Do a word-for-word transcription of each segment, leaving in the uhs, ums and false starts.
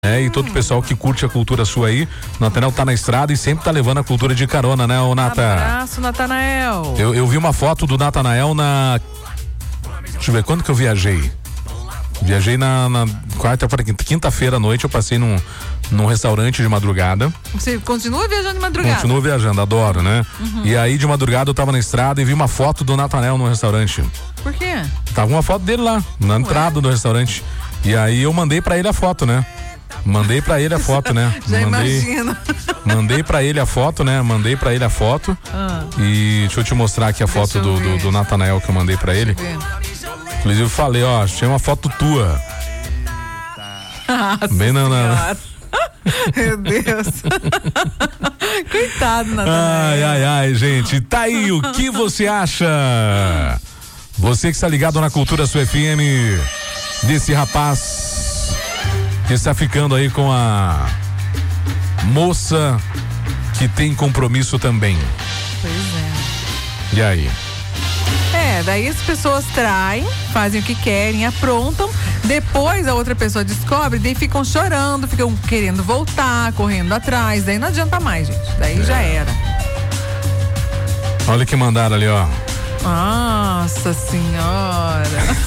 É, e todo o pessoal que curte a cultura sua aí, o Natanael tá na estrada e sempre tá levando a cultura de carona, né, ô Nata? Abraço, Natanael. Eu, eu vi uma foto do Natanael na... Deixa eu ver, quando que eu viajei? Viajei na, na quarta para quinta-feira à noite, eu passei num, num restaurante de madrugada. Você continua viajando de madrugada? Continuo viajando, adoro, né? Uhum. E aí de madrugada eu tava na estrada e vi uma foto do Natanael no restaurante. Por quê? Tava uma foto dele lá, na entrada Ué? do restaurante. E aí eu mandei pra ele a foto, né? Mandei pra ele a foto, né? Já mandei, imagino. Mandei pra ele a foto, né? Mandei pra ele a foto. Ah. E deixa eu te mostrar aqui a Deixa foto do, do, do Natanael que eu mandei pra ele. Inclusive eu falei, ó, tinha uma foto tua. Nossa Bem na, na... Meu Deus. Coitado, Natanael. Ai, ai, ai, gente. Tá aí, o que você acha? Você que está ligado na Cultura Sua F M, desse rapaz que está ficando aí com a moça que tem compromisso também. Pois é. E aí? É, daí as pessoas traem, fazem o que querem, aprontam, depois a outra pessoa descobre, daí ficam chorando, ficam querendo voltar, correndo atrás, daí não adianta mais, gente, daí é. já era. Olha o que mandaram ali, ó. Nossa Senhora.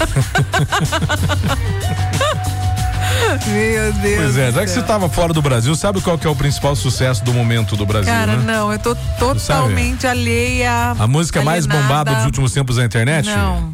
Meu Deus. Pois é, já que você estava fora do Brasil, sabe qual que é o principal sucesso do momento do Brasil? Cara, né? não, eu tô totalmente alheia. A música alienada. mais bombada dos últimos tempos na internet? Não.